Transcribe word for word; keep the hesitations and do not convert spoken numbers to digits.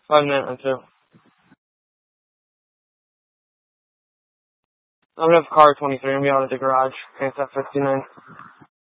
Five minute or two. I'm gonna have car twenty-three. I'm gonna be out of the garage. Okay, it's at fifty-nine.